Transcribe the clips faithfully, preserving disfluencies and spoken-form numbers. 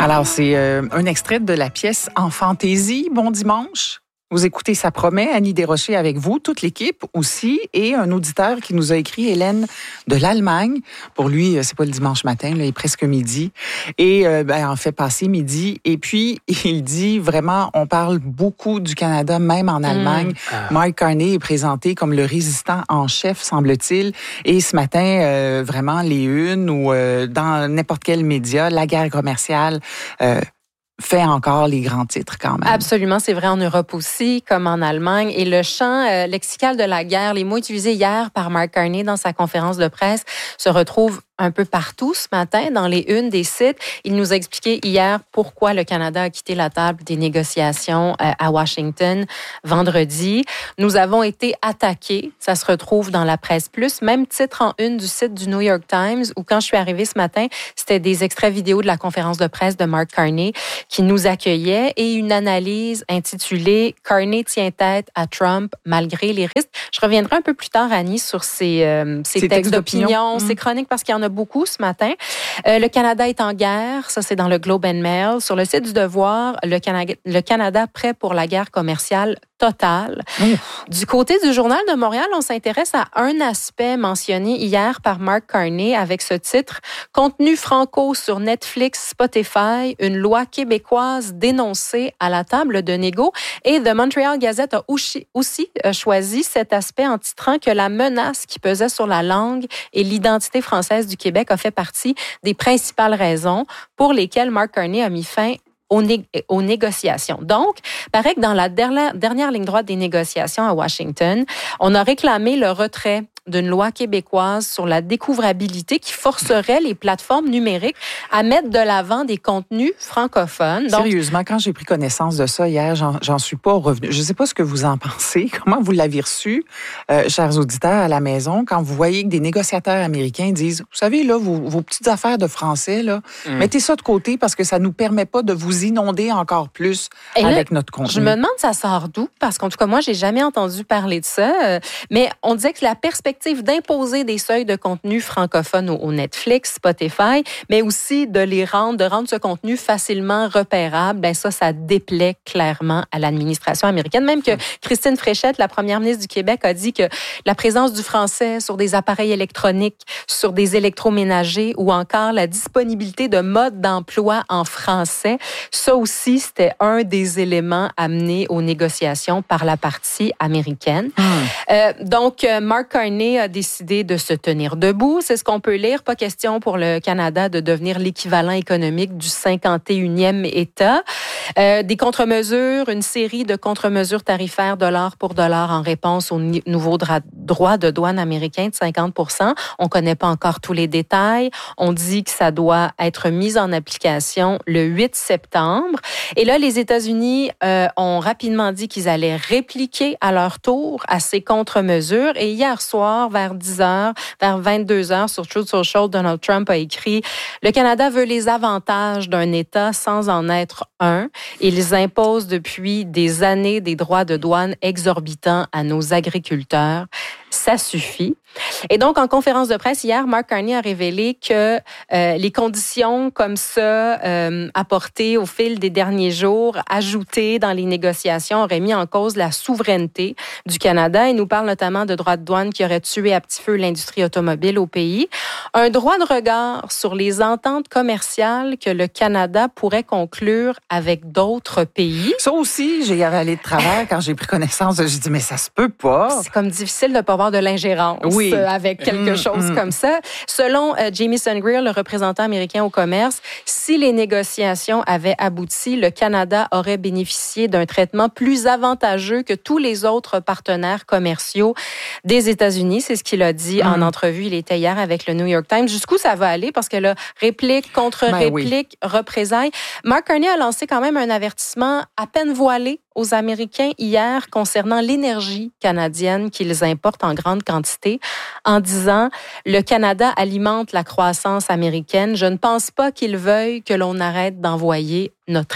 Alors, c'est euh, un extrait de la pièce En fantaisie. Bon dimanche. Vous écoutez Ça promet, Annie Desrochers avec vous, toute l'équipe aussi, et un auditeur qui nous a écrit, Hélène de l'Allemagne. Pour lui, c'est pas le dimanche matin, là, il est presque midi. Et euh, ben, en fait, passé midi. Et puis, il dit vraiment, on parle beaucoup du Canada, même en Allemagne. Mmh. Ah. Mark Carney est présenté comme le résistant en chef, semble-t-il. Et ce matin, euh, vraiment, les unes ou euh, dans n'importe quel média, la guerre commerciale... Euh, fait encore les grands titres quand même. Absolument, c'est vrai en Europe aussi, comme en Allemagne. Et le champ euh, lexical de la guerre, les mots utilisés hier par Mark Carney dans sa conférence de presse, se retrouvent un peu partout ce matin, dans les unes des sites. Il nous a expliqué hier pourquoi le Canada a quitté la table des négociations euh, à Washington vendredi. Nous avons été attaqués. Ça se retrouve dans la presse plus. Même titre en une du site du New York Times, où quand je suis arrivée ce matin, c'était des extraits vidéo de la conférence de presse de Mark Carney qui nous accueillait et une analyse intitulée « Carney tient tête à Trump malgré les risques ». Je reviendrai un peu plus tard, Annie, sur ces, euh, ces, ces textes, textes d'opinion, ces mmh. chroniques, parce qu'il y en a beaucoup ce matin. Euh, le Canada est en guerre, ça c'est dans le Globe and Mail. Sur le site du Devoir, le Canada, le Canada prêt pour la guerre commerciale totale. Ouf. Du côté du Journal de Montréal, on s'intéresse à un aspect mentionné hier par Mark Carney avec ce titre « Contenu franco sur Netflix, Spotify, une loi québécoise dénoncée à la table de négo ». Et The Montreal Gazette a aussi, aussi choisi cet aspect en titrant que la menace qui pesait sur la langue et l'identité française du Québec a fait partie des principales raisons pour lesquelles Mark Carney a mis fin Aux, né- aux négociations. Donc, paraît que dans la dernière, dernière ligne droite des négociations à Washington, on a réclamé le retrait d'une loi québécoise sur la découvrabilité qui forcerait les plateformes numériques à mettre de l'avant des contenus francophones. Donc, sérieusement, quand j'ai pris connaissance de ça hier, j'en, j'en suis pas revenue. Je ne sais pas ce que vous en pensez, comment vous l'avez reçu, euh, chers auditeurs à la maison, quand vous voyez que des négociateurs américains disent, vous savez, là, vos, vos petites affaires de français, là, mm. mettez ça de côté parce que ça nous permet pas de vous inonder encore plus et avec là, notre contenu. Je me demande ça sort d'où, parce qu'en tout cas, moi, j'ai jamais entendu parler de ça, euh, mais on disait que la perspective d'imposer des seuils de contenu francophone au Netflix, Spotify, mais aussi de les rendre, de rendre ce contenu facilement repérable, ben ça, ça déplaît clairement à l'administration américaine. Même que Christine Fréchette, la première ministre du Québec, a dit que la présence du français sur des appareils électroniques, sur des électroménagers ou encore la disponibilité de modes d'emploi en français, ça aussi, c'était un des éléments amenés aux négociations par la partie américaine. Mmh. Euh, donc, Mark Carney a décidé de se tenir debout. C'est ce qu'on peut lire. Pas question pour le Canada de devenir l'équivalent économique du cinquante et unième État. Euh, des contre-mesures, une série de contre-mesures tarifaires dollar pour dollar en réponse au nouveau dra- droit de douane américain de cinquante pour cent. On connaît pas encore tous les détails. On dit que ça doit être mis en application le huit septembre. Et là, les États-Unis euh, ont rapidement dit qu'ils allaient répliquer à leur tour à ces contre-mesures. Et hier soir, vers dix heures, vers vingt-deux heures, sur Truth Social, Donald Trump a écrit « Le Canada veut les avantages d'un État sans en être un. Ils imposent depuis des années des droits de douane exorbitants à nos agriculteurs. Ça suffit. » Et donc, en conférence de presse hier, Mark Carney a révélé que euh, les conditions comme ça, euh, apportées au fil des derniers jours, ajoutées dans les négociations, auraient mis en cause la souveraineté du Canada. Il nous parle notamment de droits de douane qui auraient tué à petit feu l'industrie automobile au pays. Un droit de regard sur les ententes commerciales que le Canada pourrait conclure avec d'autres pays. Ça aussi, j'ai avalé de travers quand j'ai pris connaissance. J'ai dit, mais ça se peut pas. C'est comme difficile de ne pas avoir de l'ingérence. Oui. Avec quelque mmh, chose mmh. comme ça. Selon euh, Jamieson Greer, le représentant américain au commerce, si les négociations avaient abouti, le Canada aurait bénéficié d'un traitement plus avantageux que tous les autres partenaires commerciaux des États-Unis. C'est ce qu'il a dit mmh. en entrevue. Il était hier avec le New York Times. Jusqu'où ça va aller? Parce que là, réplique contre ben réplique, oui. représailles. Mark Carney a lancé quand même un avertissement à peine voilé aux Américains hier concernant l'énergie canadienne qu'ils importent en grande quantité en disant « Le Canada alimente la croissance américaine. Je ne pense pas qu'ils veuillent que l'on arrête d'envoyer notre énergie. »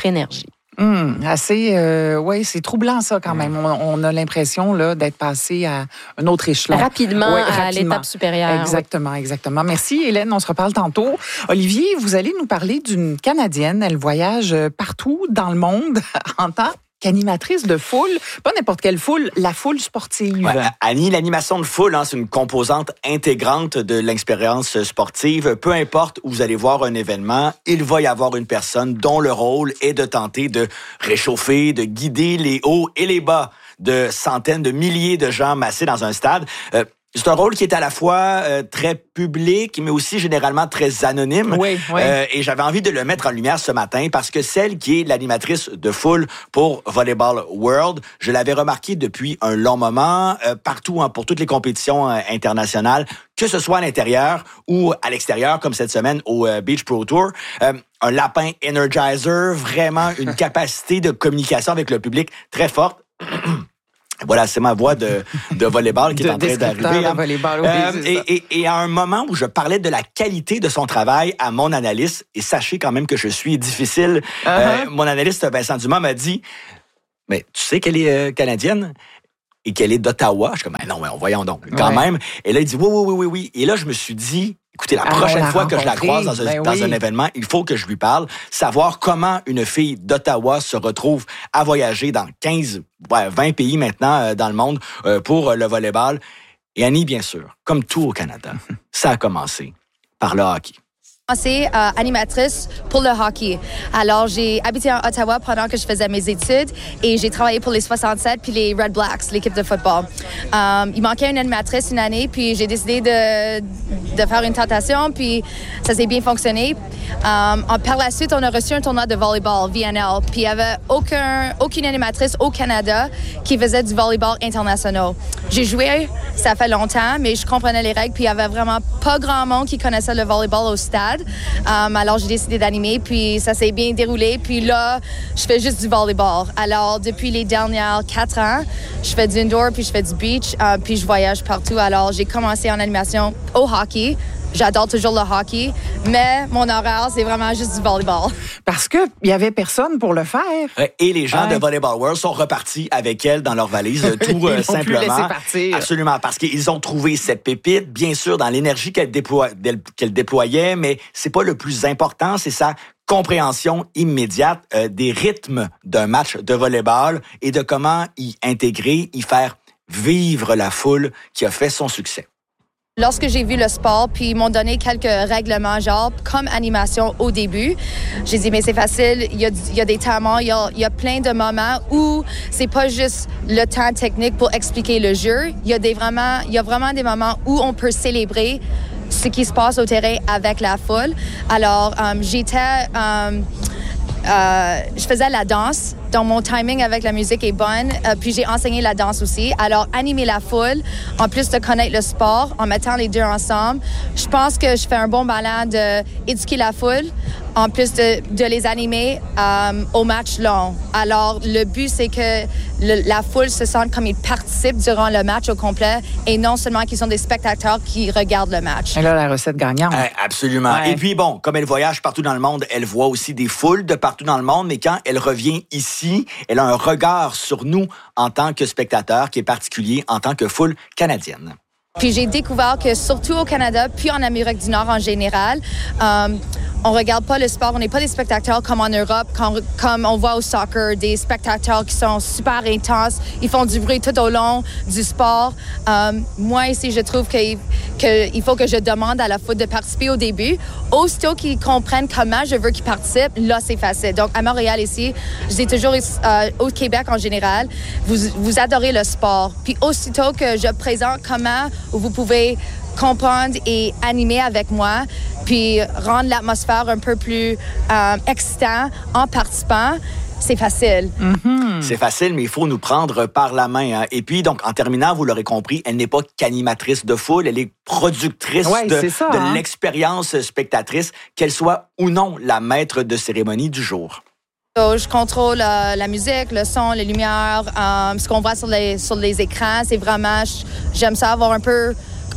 Hum, assez, euh, oui, c'est troublant ça quand même. On, on a l'impression là d'être passé à un autre échelon. Rapidement, ouais, à rapidement. l'étape supérieure. Exactement, oui. exactement. Merci Hélène, on se reparle tantôt. Olivier, vous allez nous parler d'une Canadienne. Elle voyage partout dans le monde en tant qu'animatrice de foule, pas n'importe quelle foule, la foule sportive. Ouais, Annie, l'animation de foule, hein, c'est une composante intégrante de l'expérience sportive. Peu importe où vous allez voir un événement, il va y avoir une personne dont le rôle est de tenter de réchauffer, de guider les hauts et les bas de centaines, de milliers de gens massés dans un stade. Euh, C'est un rôle qui est à la fois euh, très public, mais aussi généralement très anonyme. Oui, oui. Euh, et j'avais envie de le mettre en lumière ce matin parce que celle qui est l'animatrice de foule pour Volleyball World, je l'avais remarqué depuis un long moment, euh, partout hein, pour toutes les compétitions euh, internationales, que ce soit à l'intérieur ou à l'extérieur, comme cette semaine au euh, Beach Pro Tour. Euh, un lapin energizer, vraiment une capacité de communication avec le public très forte. Voilà, c'est ma voix de, de volleyball qui est de en train d'arriver. Hein. Volleyball, oui, euh, et, et, et à un moment où je parlais de la qualité de son travail à mon analyste, et sachez quand même que je suis difficile, uh-huh. euh, mon analyste Vincent Dumas m'a dit, mais tu sais qu'elle est euh, canadienne et qu'elle est d'Ottawa? Je suis comme, ben non, mais voyons donc, quand ouais. même. Et là, il dit, oui, oui, oui, oui, oui. Et là, je me suis dit, écoutez, la Alors, prochaine la fois que je la croise dans, un, ben dans oui. un événement, il faut que je lui parle, savoir comment une fille d'Ottawa se retrouve à voyager dans quinze, ouais, vingt pays maintenant euh, dans le monde euh, pour euh, le volleyball. Et Annie, bien sûr, comme tout au Canada, ça a commencé par le hockey. C'est euh, animatrice pour le hockey. Alors, j'ai habité en Ottawa pendant que je faisais mes études et j'ai travaillé pour les soixante-sept puis les Red Blacks, l'équipe de football. Um, il manquait une animatrice une année, puis j'ai décidé de, de faire une tentation, puis ça s'est bien fonctionné. Um, par la suite, on a reçu un tournoi de volleyball, V N L, puis il n'y avait aucun, aucune animatrice au Canada qui faisait du volleyball international. J'ai joué, ça fait longtemps, mais je comprenais les règles, puis il n'y avait vraiment pas grand monde qui connaissait le volleyball au stade. Um, alors, j'ai décidé d'animer, puis ça s'est bien déroulé. Puis là, je fais juste du volleyball. Alors, depuis les dernières quatre ans, je fais du indoor, puis je fais du beach, uh, puis je voyage partout. Alors, j'ai commencé en animation au hockey. J'adore toujours le hockey, mais mon horaire, c'est vraiment juste du volleyball. Parce qu'il n'y avait personne pour le faire. Et les gens ouais. de Volleyball World sont repartis avec elle dans leur valise, tout euh, simplement. Plus laisser partir. Absolument, parce qu'ils ont trouvé cette pépite, bien sûr, dans l'énergie qu'elle, déploie, qu'elle déployait, mais c'est pas le plus important, c'est sa compréhension immédiate euh, des rythmes d'un match de volleyball et de comment y intégrer, y faire vivre la foule qui a fait son succès. Lorsque j'ai vu le sport, puis ils m'ont donné quelques règlements, genre comme animation au début, j'ai dit, mais c'est facile, il y a, il y a des talents, il y a, il y a plein de moments où c'est pas juste le temps technique pour expliquer le jeu, il y a, des vraiment, il y a vraiment des moments où on peut célébrer ce qui se passe au terrain avec la foule. Alors, um, j'étais... Um, Euh, je faisais la danse, donc mon timing avec la musique est bonne, euh, puis j'ai enseigné la danse aussi. Alors, animer la foule, en plus de connaître le sport, en mettant les deux ensemble, je pense que je fais un bon ballon d'éduquer la foule, en plus de, de les animer euh, au match long. Alors, le but, c'est que le, la foule se sente comme ils participent durant le match au complet et non seulement qu'ils sont des spectateurs qui regardent le match. Et là, la recette gagnante. Euh, absolument. Ouais. Et puis, bon, comme elle voyage partout dans le monde, elle voit aussi des foules de partout dans le monde, mais quand elle revient ici, elle a un regard sur nous en tant que spectateur qui est particulier en tant que foule canadienne. Puis j'ai découvert que surtout au Canada, puis en Amérique du Nord en général, euh, on regarde pas le sport, on n'est pas des spectateurs comme en Europe, quand, comme on voit au soccer, des spectateurs qui sont super intenses, ils font du bruit tout au long du sport. Euh, moi ici, je trouve qu'il que il faut que je demande à la foule de participer au début. Aussitôt qu'ils comprennent comment je veux qu'ils participent, là c'est facile. Donc à Montréal ici, je dis toujours euh, au Québec en général, vous, vous adorez le sport. Puis aussitôt que je présente comment vous pouvez comprendre et animer avec moi, puis rendre l'atmosphère un peu plus euh, excitant en participant, c'est facile. Mm-hmm. C'est facile, mais il faut nous prendre par la main. Hein. Et puis, donc, en terminant, vous l'aurez compris, elle n'est pas qu'animatrice de foule, elle est productrice ouais, de, ça, de hein? l'expérience spectatrice, qu'elle soit ou non la maître de cérémonie du jour. Je contrôle euh, la musique, le son, les lumières, euh, ce qu'on voit sur les, sur les écrans. C'est vraiment, j'aime ça avoir un peu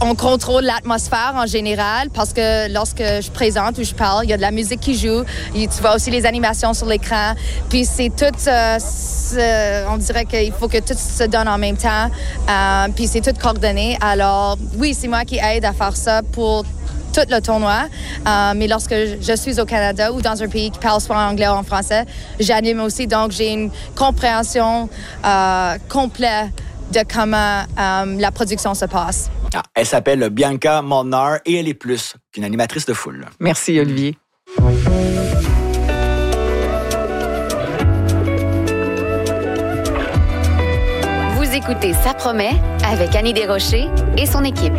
on contrôle l'atmosphère en général parce que lorsque je présente ou je parle, il y a de la musique qui joue. Et tu vois aussi les animations sur l'écran. Puis c'est tout, euh, c'est, on dirait qu'il faut que tout se donne en même temps. Euh, puis c'est tout coordonné. Alors oui, c'est moi qui aide à faire ça pour tout le tournoi. Euh, mais lorsque je suis au Canada ou dans un pays qui parle soit en anglais ou en français, j'anime aussi. Donc j'ai une compréhension euh, complète de comment euh, la production se passe. Ah, elle s'appelle Bianca Molnar et elle est plus qu'une animatrice de foule. Merci, Olivier. Vous écoutez Ça promet avec Annie Desrochers et son équipe.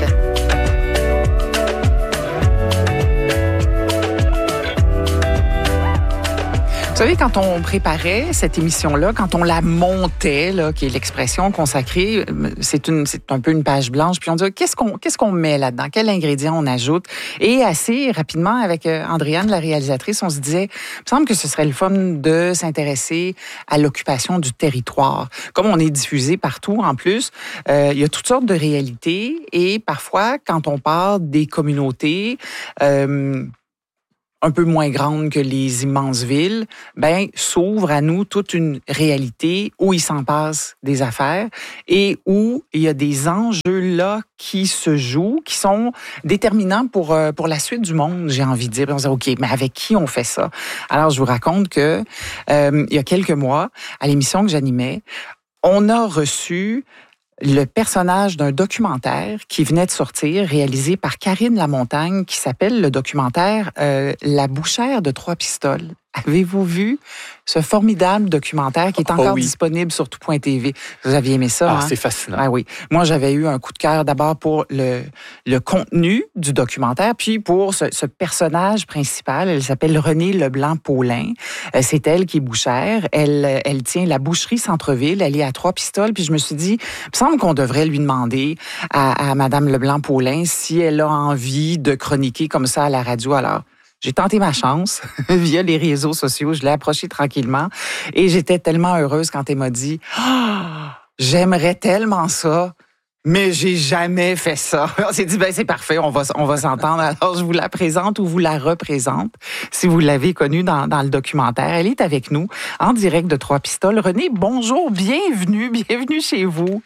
Vous savez, quand on préparait cette émission-là, quand on la montait, là, qui est l'expression consacrée, c'est une, c'est un peu une page blanche, puis on dit, qu'est-ce qu'on, qu'est-ce qu'on met là-dedans? Quel ingrédient on ajoute? Et assez rapidement, avec Andréane, la réalisatrice, on se disait, il me semble que ce serait le fun de s'intéresser à l'occupation du territoire. Comme on est diffusé partout, en plus, euh, il y a toutes sortes de réalités, et parfois, quand on parle des communautés, euh, un peu moins grande que les immenses villes, ben s'ouvre à nous toute une réalité où il s'en passe des affaires et où il y a des enjeux là qui se jouent, qui sont déterminants pour euh, pour la suite du monde, j'ai envie de dire. Et on se dit, OK, mais avec qui on fait ça? Alors, je vous raconte que euh, il y a quelques mois, à l'émission que j'animais, on a reçu le personnage d'un documentaire qui venait de sortir, réalisé par Karine Lamontagne, qui s'appelle le documentaire euh, La bouchère de trois pistoles. Avez-vous vu ce formidable documentaire qui est encore oh oui. disponible sur tout point t v? Vous aviez aimé ça, ah, hein? C'est fascinant. Ah oui. Moi, j'avais eu un coup de cœur d'abord pour le, le contenu du documentaire, puis pour ce, ce personnage principal. Elle s'appelle Renée Leblanc-Paulin. Euh, c'est elle qui est bouchère. Elle, elle tient la boucherie Centre-Ville. Elle est à Trois-Pistoles. Puis je me suis dit, il me semble qu'on devrait lui demander à, à Madame Leblanc-Paulin si elle a envie de chroniquer comme ça à la radio. Alors, j'ai tenté ma chance via les réseaux sociaux. Je l'ai approchée tranquillement et j'étais tellement heureuse quand elle m'a dit oh, « J'aimerais tellement ça, mais j'ai jamais fait ça. » On s'est dit « Ben c'est parfait, on va, on va s'entendre. » Alors, je vous la présente ou vous la représente si vous l'avez connue dans, dans le documentaire. Elle est avec nous en direct de Trois-Pistoles. Renée, bonjour, bienvenue, bienvenue chez vous.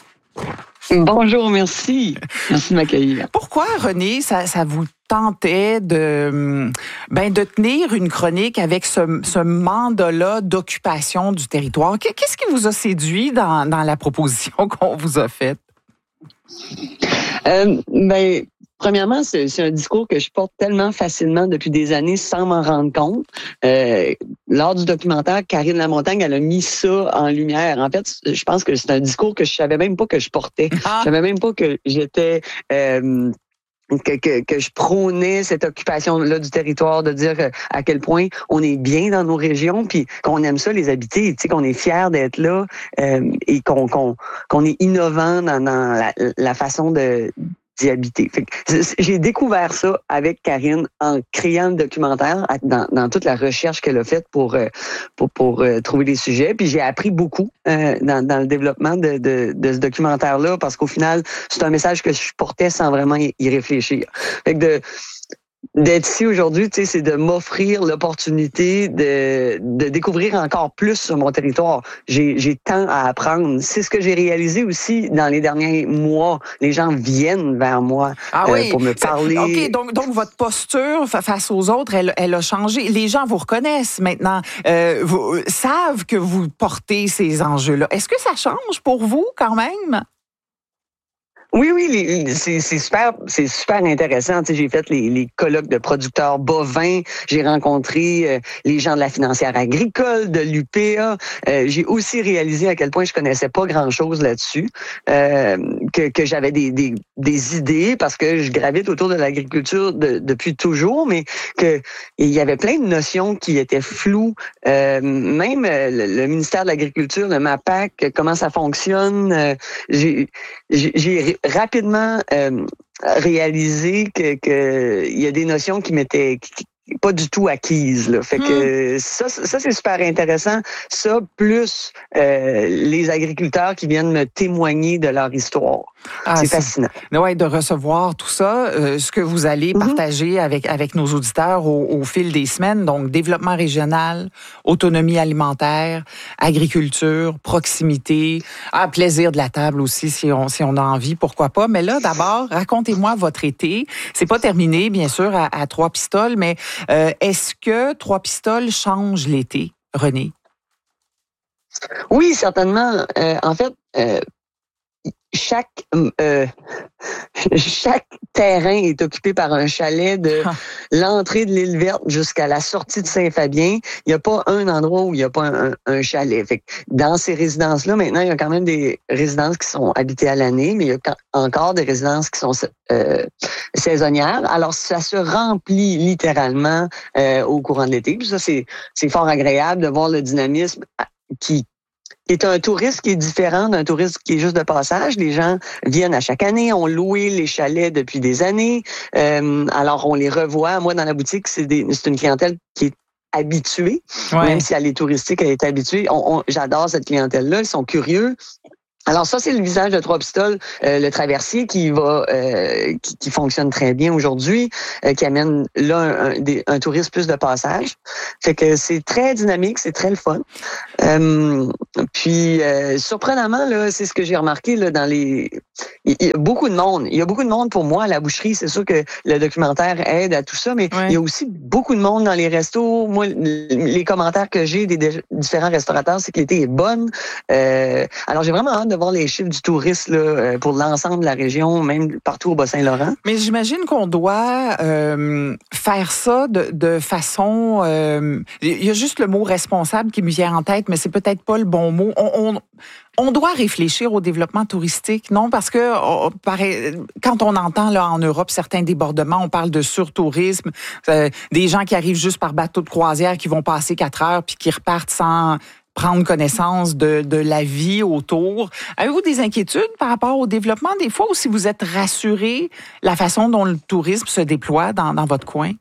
Bonjour, merci. Merci de m'accueillir. Pourquoi, Renée, ça, ça vous tentait de, ben, de tenir une chronique avec ce, ce mandat-là d'occupation du territoire? Qu'est-ce qui vous a séduit dans, dans la proposition qu'on vous a faite? Euh, ben, premièrement, c'est, c'est un discours que je porte tellement facilement depuis des années sans m'en rendre compte. Euh, lors du documentaire, Karine Lamontagne, elle a mis ça en lumière. En fait, je pense que c'est un discours que je savais même pas que je portais. Ah. Je savais même pas que j'étais... Euh, Que, que, que je prônais cette occupation-là du territoire, de dire à quel point on est bien dans nos régions, puis qu'on aime ça les habiter, tu sais, qu'on est fiers d'être là euh, et qu'on, qu'on, qu'on est innovant dans, dans la, la façon de d'y habiter. Fait que j'ai découvert ça avec Karine en créant le documentaire, dans, dans toute la recherche qu'elle a faite pour pour, pour euh, trouver des sujets. Puis j'ai appris beaucoup euh, dans, dans le développement de, de, de ce documentaire-là, parce qu'au final, c'est un message que je portais sans vraiment y, y réfléchir. Fait que de d'être ici aujourd'hui, tu sais, c'est de m'offrir l'opportunité de, de découvrir encore plus sur mon territoire. J'ai, j'ai tant à apprendre. C'est ce que j'ai réalisé aussi dans les derniers mois. Les gens viennent vers moi ah euh, oui. pour me parler. OK, donc, donc votre posture face aux autres, elle, elle a changé. Les gens vous reconnaissent maintenant, euh, vous, savent que vous portez ces enjeux-là. Est-ce que ça change pour vous quand même? Oui, oui, les, c'est, c'est super, c'est super intéressant. Tu sais, j'ai fait les, les colloques de producteurs bovins, j'ai rencontré euh, les gens de la financière agricole, de l'U P A. Euh, j'ai aussi réalisé à quel point je connaissais pas grand-chose là-dessus, euh, que, que j'avais des, des, des idées parce que je gravite autour de l'agriculture de, depuis toujours, mais que il y avait plein de notions qui étaient floues. Euh, même le, le ministère de l'Agriculture, le MAPAC, comment ça fonctionne. Euh, j'ai, j'ai, j'ai rapidement euh, réalisé que, que il y a des notions qui m'étaient qui, pas du tout acquises. Là. Fait que mmh. ça, ça c'est super intéressant. Ça plus euh, les agriculteurs qui viennent me témoigner de leur histoire. Ah, c'est, c'est fascinant. Ouais, de recevoir tout ça, euh, ce que vous allez mm-hmm. partager avec avec nos auditeurs au, au fil des semaines. Donc, développement régional, autonomie alimentaire, agriculture, proximité, ah, plaisir de la table aussi, si on si on a envie, pourquoi pas. Mais là, d'abord, racontez-moi votre été. C'est pas terminé, bien sûr, à, à Trois-Pistoles, mais euh, est-ce que Trois-Pistoles change l'été, René? Oui, certainement. Euh, en fait, euh, chaque euh, chaque terrain est occupé par un chalet de ah. l'entrée de l'île Verte jusqu'à la sortie de Saint-Fabien. Il n'y a pas un endroit où il n'y a pas un, un chalet. Fait que dans ces résidences-là, maintenant, il y a quand même des résidences qui sont habitées à l'année, mais il y a encore des résidences qui sont euh, saisonnières. Alors, ça se remplit littéralement euh, au courant de l'été. Puis ça, c'est, c'est fort agréable de voir le dynamisme qui est un tourisme qui est différent d'un tourisme qui est juste de passage. Les gens viennent à chaque année, ont loué les chalets depuis des années. Euh, alors, on les revoit. Moi, dans la boutique, c'est, des, c'est une clientèle qui est habituée. Ouais. Même si elle est touristique, elle est habituée. On, on, j'adore cette clientèle-là. Ils sont curieux. Alors ça, c'est le visage de Trois-Pistoles, euh, le traversier qui va, euh, qui, qui fonctionne très bien aujourd'hui, euh, qui amène là un, un, des, un tourisme plus de passage. Fait que c'est très dynamique, c'est très le fun. Euh, puis euh, surprenamment là, c'est ce que j'ai remarqué là dans les, il y a beaucoup de monde. Il y a beaucoup de monde pour moi à la boucherie. C'est sûr que le documentaire aide à tout ça, mais ouais. il y a aussi beaucoup de monde dans les restos. Moi, les commentaires que j'ai des différents restaurateurs, c'est que l'été est bonne. Euh, alors j'ai vraiment hâte de voir les chiffres du tourisme là, pour l'ensemble de la région, même partout au Bas-Saint-Laurent. Mais j'imagine qu'on doit euh, faire ça de, de façon... Euh, il y a juste le mot responsable qui me vient en tête, mais c'est peut-être pas le bon mot. On, on, on doit réfléchir au développement touristique, non? Parce que on, pareil, quand on entend là en Europe certains débordements, on parle de surtourisme, euh, des gens qui arrivent juste par bateau de croisière, qui vont passer quatre heures puis qui repartent sans... prendre connaissance de, de la vie autour. Avez-vous des inquiétudes par rapport au développement des fois ou si vous êtes rassuré la façon dont le tourisme se déploie dans, dans votre coin?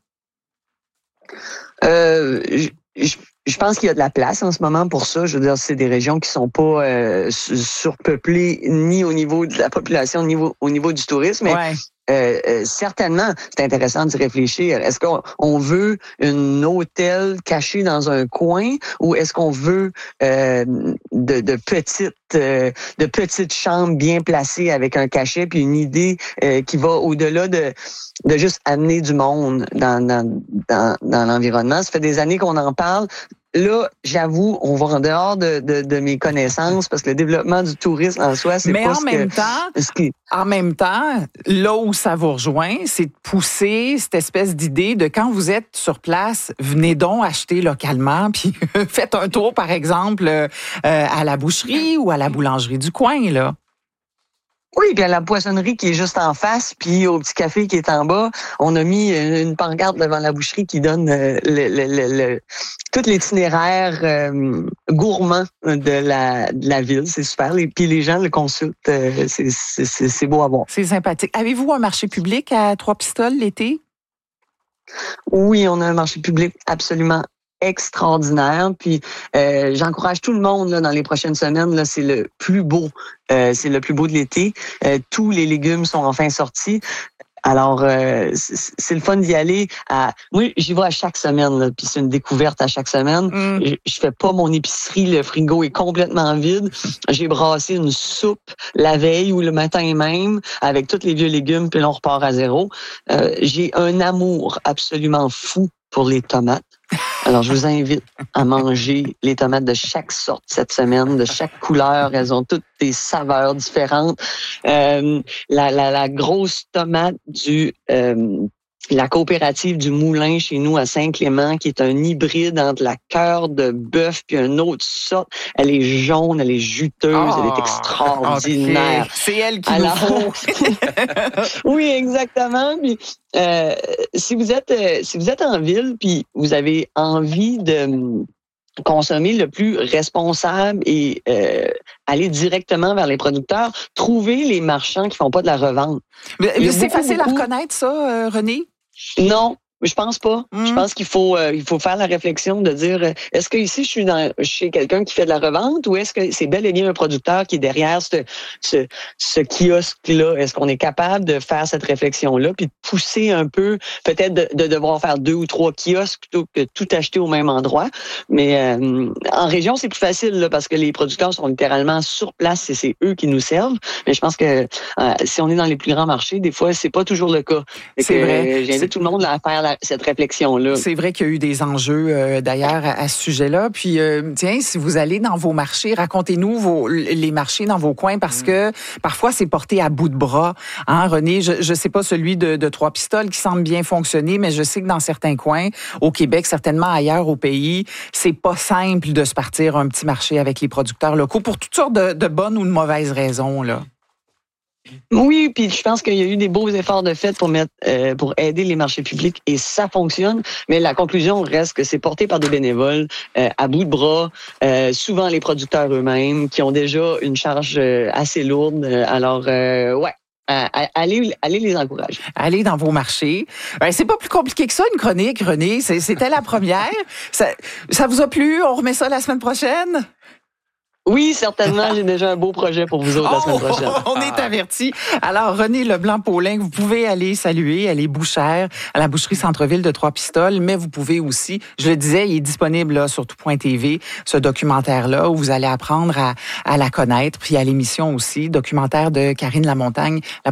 Euh, je, je pense qu'il y a de la place en ce moment pour ça. Je veux dire, c'est des régions qui sont pas euh, surpeuplées ni au niveau de la population, ni au, au niveau du tourisme. Mais ouais. Euh, euh, certainement, c'est intéressant d'y réfléchir. Est-ce qu'on on veut un hôtel caché dans un coin ou est-ce qu'on veut euh, de, de petites euh, de petites chambres bien placées avec un cachet puis une idée euh, qui va au-delà de de juste amener du monde dans dans dans, dans l'environnement. Ça fait des années qu'on en parle. Là, j'avoue, on va en dehors de, de, de mes connaissances parce que le développement du tourisme en soi, c'est Mais pas en ce même que, temps, ce qui... en même temps, là où ça vous rejoint, c'est de pousser cette espèce d'idée de quand vous êtes sur place, venez donc acheter localement, puis faites un tour, par exemple, euh, à la boucherie ou à la boulangerie du coin, là. Oui, puis à la poissonnerie qui est juste en face, puis au petit café qui est en bas, on a mis une pancarte devant la boucherie qui donne le, le, le, le tout l'itinéraire euh, gourmand de la de la ville. C'est super. Et puis les gens le consultent. Euh, c'est, c'est, c'est beau à voir. C'est sympathique. Avez-vous un marché public à Trois-Pistoles l'été? Oui, on a un marché public absolument extraordinaire. Puis euh, j'encourage tout le monde là, dans les prochaines semaines. Là, c'est le plus beau. Euh, c'est le plus beau de l'été. Euh, tous les légumes sont enfin sortis. Alors, euh, c'est, c'est le fun d'y aller. À, moi, j'y vais à chaque semaine, là, puis c'est une découverte à chaque semaine. Mm. Je, je fais pas mon épicerie, le frigo est complètement vide. J'ai brassé une soupe la veille ou le matin même avec tous les vieux légumes, puis là, on repart à zéro. Euh, j'ai un amour absolument fou pour les tomates. Alors, je vous invite à manger les tomates de chaque sorte cette semaine, de chaque couleur. Elles ont toutes des saveurs différentes. Euh, la, la, la grosse tomate du... Euh, la coopérative du Moulin chez nous à Saint-Clément, qui est un hybride entre la cœur de bœuf puis une autre sorte. Elle est jaune, elle est juteuse, oh, elle est extraordinaire. Okay. C'est elle qui Alors, nous faut. Oui, exactement. Puis, euh, si vous êtes euh, si vous êtes en ville puis vous avez envie de consommer le plus responsable et euh, aller directement vers les producteurs, trouver les marchands qui font pas de la revente. Mais, mais c'est beaucoup, facile beaucoup... à reconnaître ça, euh, René? Non, Je pense pas. Mm. Je pense qu'il faut euh, il faut faire la réflexion de dire euh, est-ce que ici je suis dans, chez quelqu'un qui fait de la revente ou est-ce que c'est bel et bien un producteur qui est derrière ce ce, ce kiosque-là? Est-ce qu'on est capable de faire cette réflexion-là puis de pousser un peu, peut-être de, de devoir faire deux ou trois kiosques plutôt que tout acheter au même endroit? Mais euh, en région, c'est plus facile là, parce que les producteurs sont littéralement sur place et c'est eux qui nous servent. Mais je pense que euh, si on est dans les plus grands marchés, des fois, c'est pas toujours le cas. Et c'est que, vrai. Euh, j'invite c'est... tout le monde à faire la, cette réflexion-là. C'est vrai qu'il y a eu des enjeux euh, d'ailleurs à, à ce sujet-là. Puis, euh, tiens, si vous allez dans vos marchés, racontez-nous vos, les marchés dans vos coins parce mmh. que parfois, c'est porté à bout de bras. Hein, René, je ne sais pas celui de, de Trois-Pistoles qui semble bien fonctionner, mais je sais que dans certains coins, au Québec, certainement ailleurs au pays, c'est pas simple de se partir un petit marché avec les producteurs locaux pour toutes sortes de, de bonnes ou de mauvaises raisons, là. Oui, puis je pense qu'il y a eu des beaux efforts de fait pour mettre, euh, pour aider les marchés publics et ça fonctionne. Mais la conclusion reste que c'est porté par des bénévoles euh, à bout de bras, euh, souvent les producteurs eux-mêmes qui ont déjà une charge euh, assez lourde. Alors euh, ouais. Euh, allez, allez les encourager. Allez dans vos marchés. Ben, c'est pas plus compliqué que ça, une chronique, René. C'est, c'était la première. Ça, ça vous a plu? On remet ça la semaine prochaine? Oui, certainement. J'ai déjà un beau projet pour vous autres oh, la semaine prochaine. On est avertis. Alors, René Leblanc-Paulin, vous pouvez aller saluer. Elle est bouchère à la boucherie Centre-Ville de Trois-Pistoles, mais vous pouvez aussi, je le disais, il est disponible là, sur tout point T V, ce documentaire-là, où vous allez apprendre à, à la connaître. Puis à l'émission aussi, documentaire de Karine Lamontagne, la